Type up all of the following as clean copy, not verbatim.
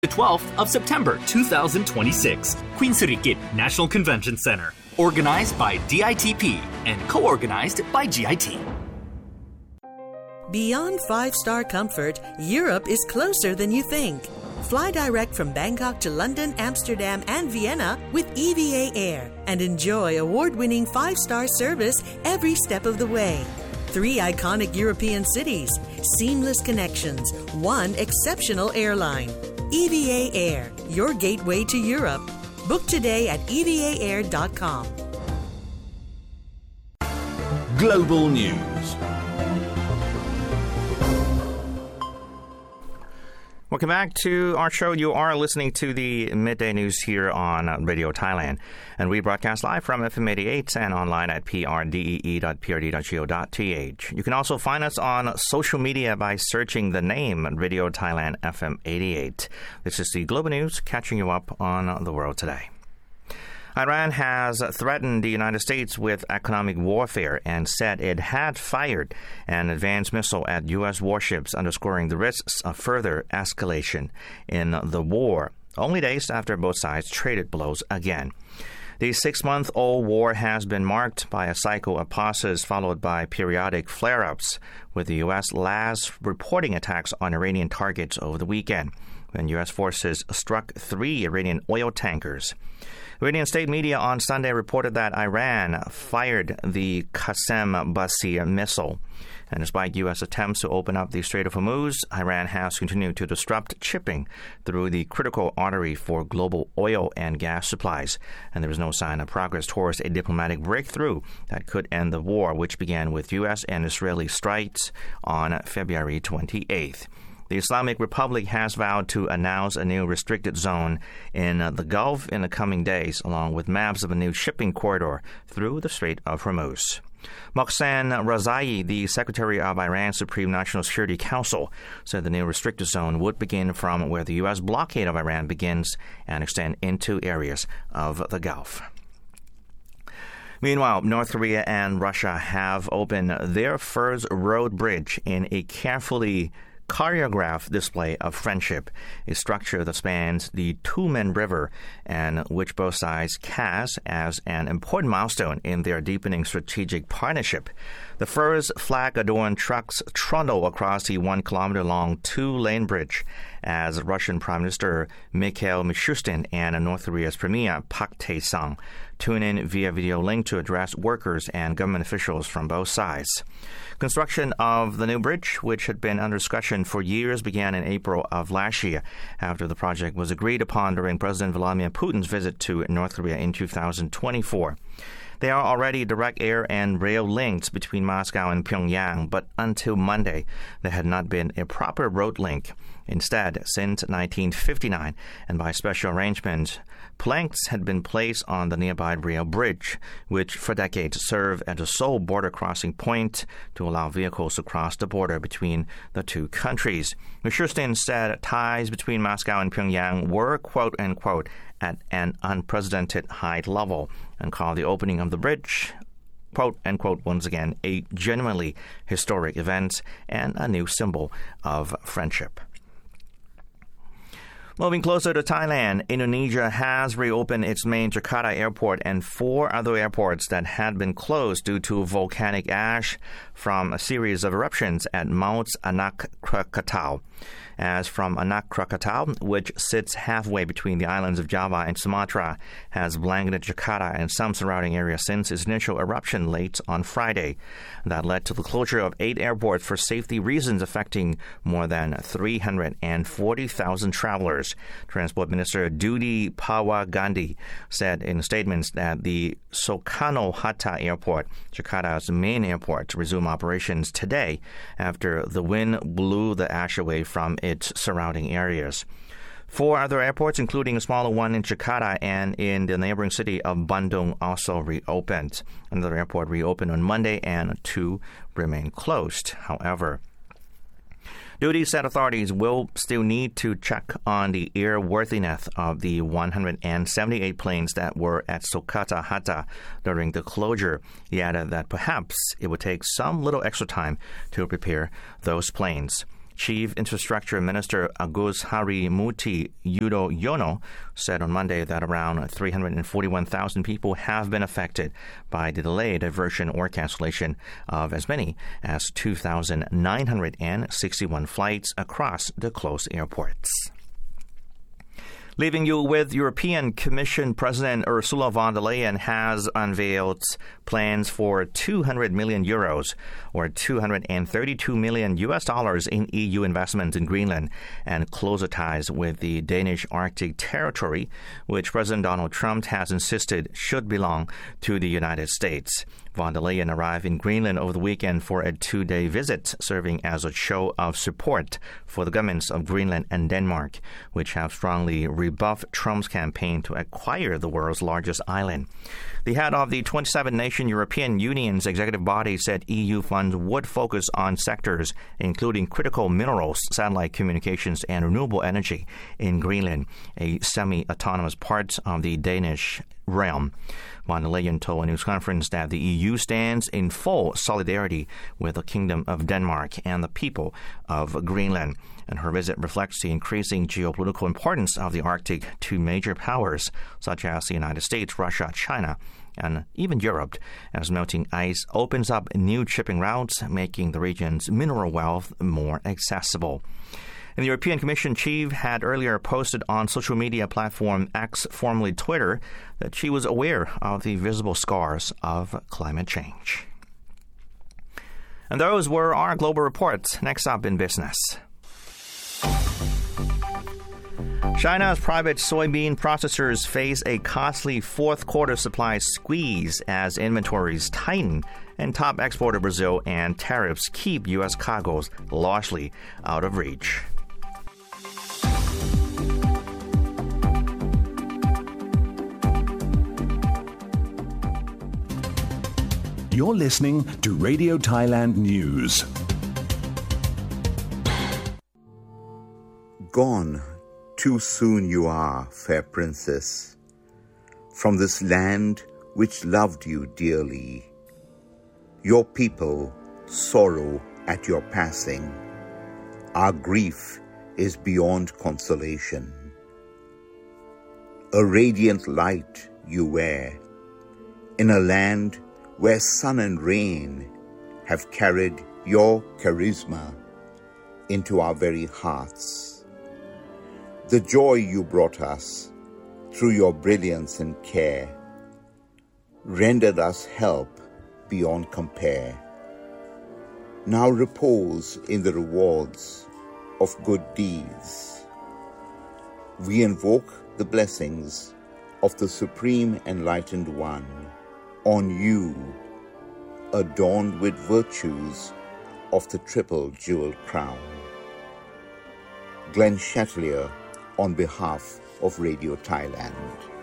The 12th of September 2026, Queen Sirikit National Convention Center. Organized by DITP and co-organized by GIT. Beyond five-star comfort, Europe is closer than you think. Fly direct from Bangkok to London, Amsterdam, and Vienna with EVA Air and enjoy award-winning five-star service every step of the way. 3 iconic European cities, seamless connections, 1 exceptional airline. EVA Air, your gateway to Europe. Book today at evaair.com. Global News. Welcome back to our show. You are listening to the Midday News here on Radio Thailand. And we broadcast live from FM 88 and online at prdee.prd.go.th. You can also find us on social media by searching the name Radio Thailand FM 88. This is the Global News, catching you up on the world today. Iran has threatened the United States with economic warfare and said it had fired an advanced missile at U.S. warships, underscoring the risks of further escalation in the war, only days after both sides traded blows again. The 6-month-old war has been marked by a cycle of pauses followed by periodic flare-ups, with the U.S. last reporting attacks on Iranian targets over the weekend, when U.S. forces struck 3 Iranian oil tankers. Iranian state media on Sunday reported that Iran fired the Qasem Bassi missile. And despite U.S. attempts to open up the Strait of Hormuz, Iran has continued to disrupt shipping through the critical artery for global oil and gas supplies. And there is no sign of progress towards a diplomatic breakthrough that could end the war, which began with U.S. and Israeli strikes on February 28th. The Islamic Republic has vowed to announce a new restricted zone in the Gulf in the coming days, along with maps of a new shipping corridor through the Strait of Hormuz. Mohsen Razai, the Secretary of Iran's Supreme National Security Council, said the new restricted zone would begin from where the U.S. blockade of Iran begins and extend into areas of the Gulf. Meanwhile, North Korea and Russia have opened their first road bridge in a carefully choreographed display of friendship, a structure that spans the Tumen River and which both sides cast as an important milestone in their deepening strategic partnership. The first flag-adorned trucks trundle across the 1-kilometer-long 2-lane bridge as Russian Prime Minister Mikhail Mishustin and North Korea's Premier Park Tae-sung tune in via video link to address workers and government officials from both sides. Construction of the new bridge, which had been under discussion for years, began in April of last year after the project was agreed upon during President Vladimir Putin's visit to North Korea in 2024. There are already direct air and rail links between Moscow and Pyongyang, but until Monday, there had not been a proper road link. Instead, since 1959, and by special arrangement, planks had been placed on the nearby rail bridge, which for decades served as the sole border crossing point to allow vehicles to cross the border between the two countries. Mishustin said ties between Moscow and Pyongyang were, quote-unquote, at an unprecedented high level, and called the opening of the bridge, quote-unquote, once again, a genuinely historic event and a new symbol of friendship. Moving closer to Thailand, Indonesia has reopened its main Jakarta airport and 4 other airports that had been closed due to volcanic ash from a series of eruptions at Mount Anak Krakatau. As from Anak Krakatau, which sits halfway between the islands of Java and Sumatra, has blanketed Jakarta and some surrounding areas since its initial eruption late on Friday. That led to the closure of 8 airports for safety reasons, affecting more than 340,000 travelers. Transport Minister Dudi Pawa Gandhi said in statements that the Soekarno-Hatta Airport, Jakarta's main airport, resumed operations today after the wind blew the ash away from its surrounding areas. 4 other airports, including a smaller one in Jakarta and in the neighboring city of Bandung, also reopened. Another airport reopened on Monday and 2 remain closed. However, Dudi said authorities will still need to check on the airworthiness of the 178 planes that were at Soekarno-Hatta during the closure. He added that perhaps it would take some little extra time to prepare those planes. Chief Infrastructure Minister Agus Harimurti Yudhoyono said on Monday that around 341,000 people have been affected by the delayed diversion or cancellation of as many as 2,961 flights across the closed airports. Leaving you with European Commission President Ursula von der Leyen has unveiled plans for 200 million euros or $232 million in EU investments in Greenland and closer ties with the Danish Arctic territory, which President Donald Trump has insisted should belong to the United States. Von der Leyen arrived in Greenland over the weekend for a 2-day visit, serving as a show of support for the governments of Greenland and Denmark, which have strongly rebuffed Trump's campaign to acquire the world's largest island. The head of the 27-nation European Union's executive body said EU funds would focus on sectors including critical minerals, satellite communications, and renewable energy in Greenland, a semi-autonomous part of the Danish realm. Von der Leyen told a news conference that the EU stands in full solidarity with the Kingdom of Denmark and the people of Greenland. And her visit reflects the increasing geopolitical importance of the Arctic to major powers such as the United States, Russia, China, and even Europe, as melting ice opens up new shipping routes, making the region's mineral wealth more accessible. And the European Commission chief had earlier posted on social media platform X, formerly Twitter, that she was aware of the visible scars of climate change. And those were our global reports. Next up in business. China's private soybean processors face a costly fourth-quarter supply squeeze as inventories tighten and top exporter Brazil and tariffs keep U.S. cargoes largely out of reach. You're listening to Radio Thailand News. Gone too soon you are, fair princess, from this land which loved you dearly. Your people sorrow at your passing. Our grief is beyond consolation. A radiant light you wear in a land where sun and rain have carried your charisma into our very hearts. The joy you brought us through your brilliance and care rendered us help beyond compare. Now repose in the rewards of good deeds. We invoke the blessings of the Supreme Enlightened One on you, adorned with virtues of the triple jeweled crown. Glenn Chatelier on behalf of Radio Thailand.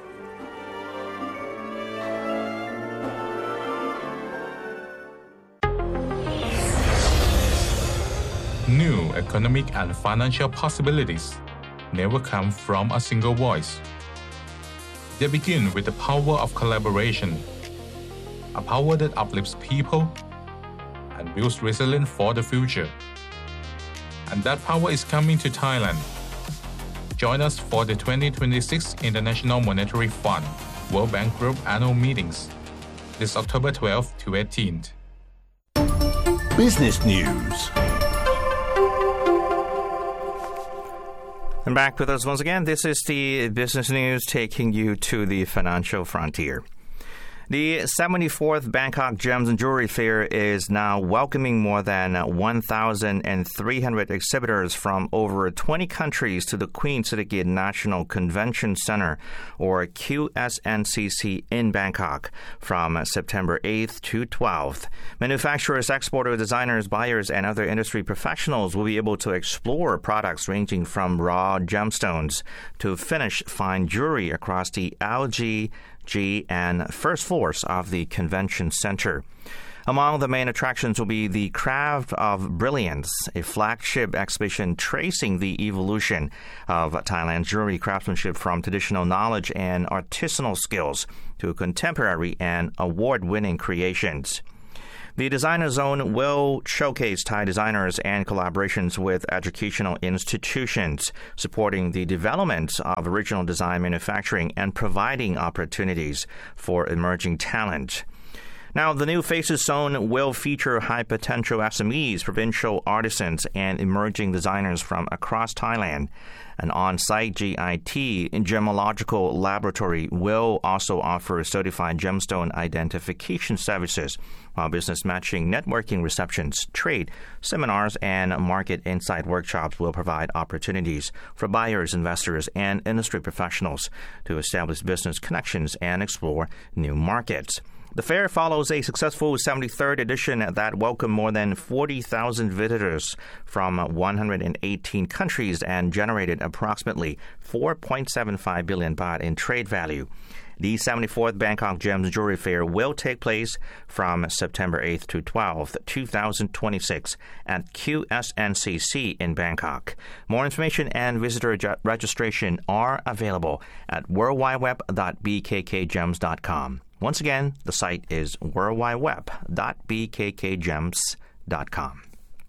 New economic and financial possibilities never come from a single voice. They begin with the power of collaboration, a power that uplifts people and builds resilience for the future. And that power is coming to Thailand. Join us for the 2026 International Monetary Fund World Bank Group annual meetings this October 12th to 18th. Business News. And back with us once again, this is the Business News taking you to the financial frontier. The 74th Bangkok Gems and Jewelry Fair is now welcoming more than 1,300 exhibitors from over 20 countries to the Queen Sirikit National Convention Center, or QSNCC, in Bangkok from September 8th to 12th. Manufacturers, exporters, designers, buyers, and other industry professionals will be able to explore products ranging from raw gemstones to finished fine jewelry across the LG, G, and first floors of the convention center. Among the main attractions will be the Craft of Brilliance, a flagship exhibition tracing the evolution of Thailand's jewelry craftsmanship from traditional knowledge and artisanal skills to contemporary and award-winning creations. The Designer Zone will showcase Thai designers and collaborations with educational institutions, supporting the development of original design manufacturing and providing opportunities for emerging talent. Now, the new Faces Zone will feature high-potential SMEs, provincial artisans, and emerging designers from across Thailand. An on-site GIT gemological laboratory will also offer certified gemstone identification services, while business matching, networking receptions, trade, seminars, and market insight workshops will provide opportunities for buyers, investors, and industry professionals to establish business connections and explore new markets. The fair follows a successful 73rd edition that welcomed more than 40,000 visitors from 118 countries and generated approximately 4.75 billion baht in trade value. The 74th Bangkok Gems Jewelry Fair will take place from September 8th to 12th, 2026 at QSNCC in Bangkok. More information and visitor registration are available at worldwideweb.bkkgems.com. Once again, the site is worldwideweb.bkkgems.com.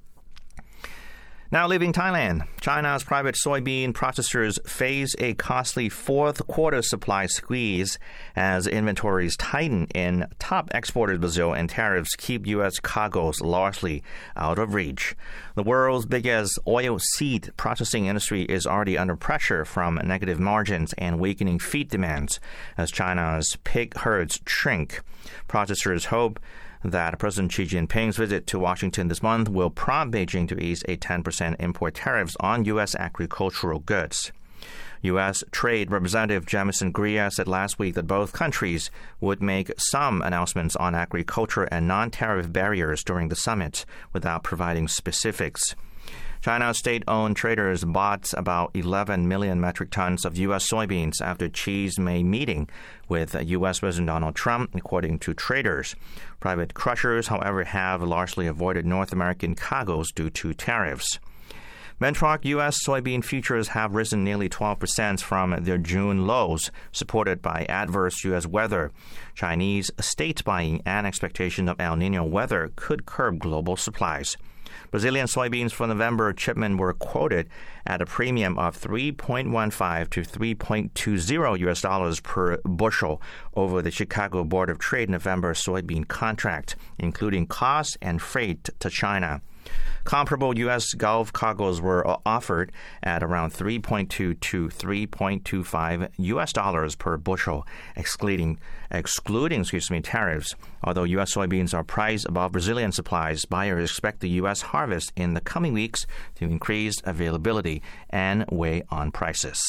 Now leaving Thailand, China's private soybean processors face a costly fourth quarter supply squeeze as inventories tighten in top exporters Brazil and tariffs keep U.S. cargoes largely out of reach. The world's biggest oil seed processing industry is already under pressure from negative margins and weakening feed demands as China's pig herds shrink. Processors hope that President Xi Jinping's visit to Washington this month will prompt Beijing to ease a 10% import tariffs on U.S. agricultural goods. U.S. Trade Representative Jamison Greer said last week that both countries would make some announcements on agriculture and non-tariff barriers during the summit without providing specifics. China's state-owned traders bought about 11 million metric tons of U.S. soybeans after Xi's May meeting with U.S. President Donald Trump, according to traders. Private crushers, however, have largely avoided North American cargoes due to tariffs. Benchmark U.S. soybean futures have risen nearly 12% from their June lows, supported by adverse U.S. weather. Chinese state buying and expectation of El Niño weather could curb global supplies. Brazilian soybeans for November shipment were quoted at a premium of $3.15 to $3.20 U.S. per bushel over the Chicago Board of Trade November soybean contract, including costs and freight to China. Comparable U.S. Gulf cargoes were offered at around $3.2 to $3.25 U.S. per bushel, excluding tariffs. Although U.S. soybeans are priced above Brazilian supplies, buyers expect the U.S. harvest in the coming weeks to increase availability and weigh on prices.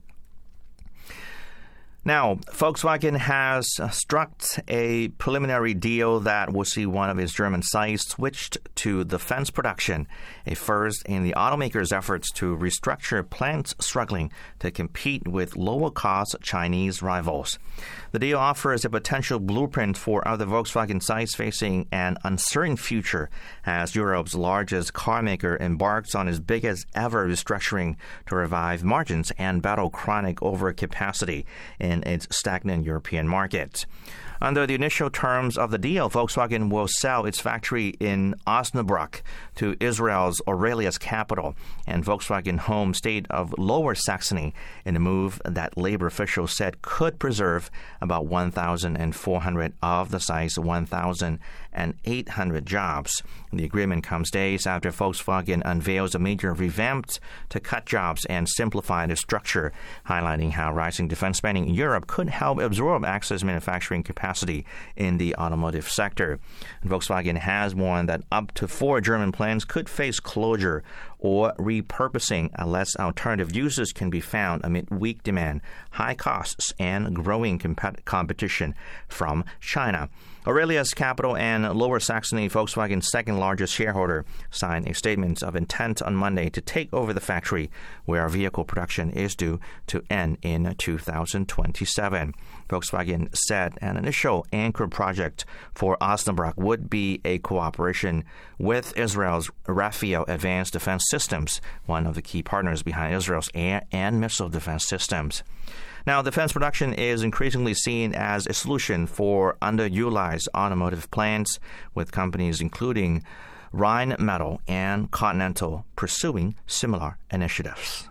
Now, Volkswagen has struck a preliminary deal that will see one of its German sites switched to defense production, a first in the automaker's efforts to restructure plants struggling to compete with lower-cost Chinese rivals. The deal offers a potential blueprint for other Volkswagen sites facing an uncertain future as Europe's largest car maker embarks on its biggest ever restructuring to revive margins and battle chronic overcapacity in its stagnant European market. Under the initial terms of the deal, Volkswagen will sell its factory in Osnabrück to Israel's Aurelius capital and Volkswagen home state of Lower Saxony in a move that labor officials said could preserve about 1,400 of the site's 1,800 jobs. The agreement comes days after Volkswagen unveils a major revamp to cut jobs and simplify the structure, highlighting how rising defense spending in Europe could help absorb excess manufacturing capacity in the automotive sector. And Volkswagen has warned that up to 4 German plants could face closure or repurposing unless alternative uses can be found amid weak demand, high costs, and growing competition from China. Aurelius Capital and Lower Saxony, Volkswagen's second-largest shareholder, signed a statement of intent on Monday to take over the factory, where vehicle production is due to end in 2027. Volkswagen said an initial anchor project for Osnabrück would be a cooperation with Israel's Rafael Advanced Defense Systems, one of the key partners behind Israel's air and missile defense systems. Now, defense production is increasingly seen as a solution for underutilized automotive plants, with companies including Rheinmetall and Continental pursuing similar initiatives.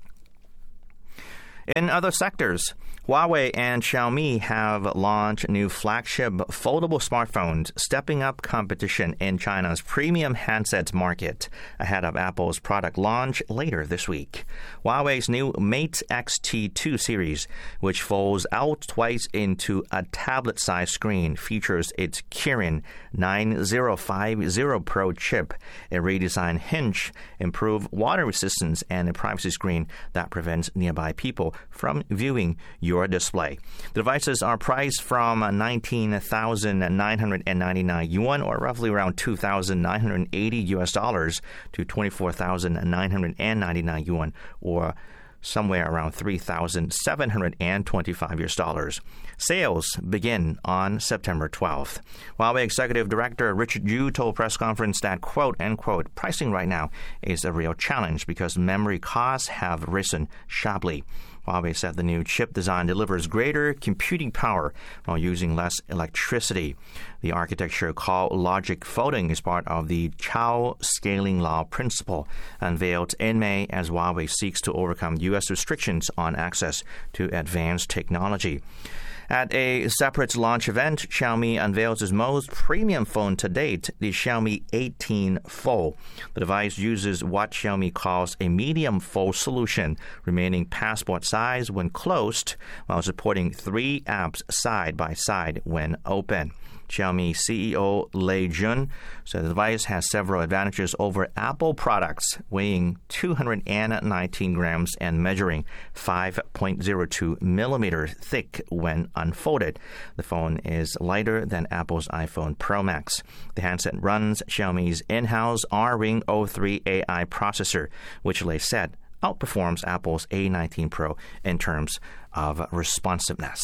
In other sectors, Huawei and Xiaomi have launched new flagship foldable smartphones, stepping up competition in China's premium handsets market ahead of Apple's product launch later this week. Huawei's new Mate X-T2 series, which folds out twice into a tablet-sized screen, features its Kirin 9050 Pro chip, a redesigned hinge, improved water resistance, and a privacy screen that prevents nearby people from viewing your display. The devices are priced from 19,999 yuan, or roughly around $2,980 to 24,999 yuan, or somewhere around $3,725. Sales begin on September 12th. Huawei Executive Director Richard Yu told press conference that, quote, unquote, pricing right now is a real challenge because memory costs have risen sharply. Huawei said the new chip design delivers greater computing power while using less electricity. The architecture, called logic folding, is part of the Chow scaling law principle, unveiled in May as Huawei seeks to overcome U.S. restrictions on access to advanced technology. At a separate launch event, Xiaomi unveils its most premium phone to date, the Xiaomi 18 Fold. The device uses what Xiaomi calls a medium fold solution, remaining passport size when closed, while supporting 3 apps side by side when open. Xiaomi CEO Lei Jun said the device has several advantages over Apple products, weighing 219 grams and measuring 5.02 millimeters thick when unfolded. The phone is lighter than Apple's iPhone Pro Max. The handset runs Xiaomi's in-house R-Ring 03 AI processor, which Lei said outperforms Apple's A19 Pro in terms of responsiveness.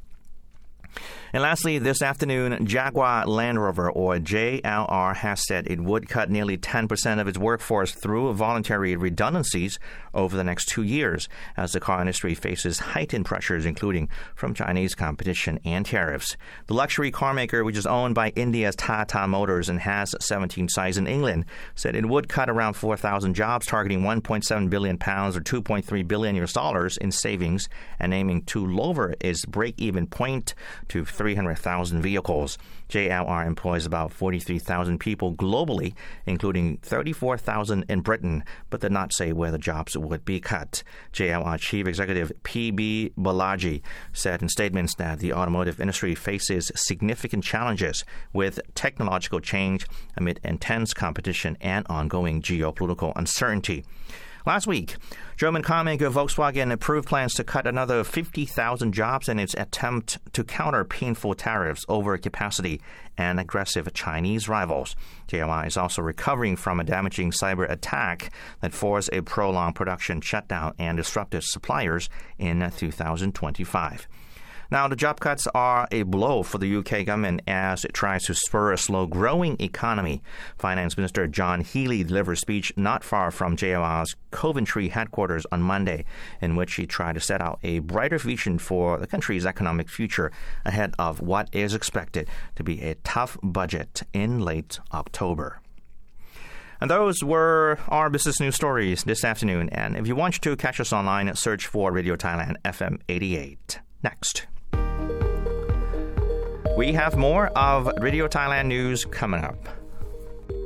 And lastly, this afternoon, Jaguar Land Rover, or JLR, has said it would cut nearly 10% of its workforce through voluntary redundancies over the next 2 years as the car industry faces heightened pressures, including from Chinese competition and tariffs. The luxury car maker, which is owned by India's Tata Motors and has 17 sites in England, said it would cut around 4,000 jobs, targeting £1.7 billion or $2.3 billion in savings, and aiming to lower its break-even point to 300,000 vehicles. JLR employs about 43,000 people globally, including 34,000 in Britain, but did not say where the jobs would be cut. JLR Chief Executive P.B. Balaji said in statements that the automotive industry faces significant challenges with technological change amid intense competition and ongoing geopolitical uncertainty. Last week, German carmaker Volkswagen approved plans to cut another 50,000 jobs in its attempt to counter painful tariffs, overcapacity, and aggressive Chinese rivals. JLR is also recovering from a damaging cyber attack that forced a prolonged production shutdown and disrupted suppliers in 2025. Now, the job cuts are a blow for the UK government as it tries to spur a slow-growing economy. Finance Minister John Healey delivered a speech not far from JLR's Coventry headquarters on Monday, in which he tried to set out a brighter vision for the country's economic future ahead of what is expected to be a tough budget in late October. And those were our business news stories this afternoon. And if you want to catch us online, search for Radio Thailand FM 88. Next, we have more of Radio Thailand news coming up.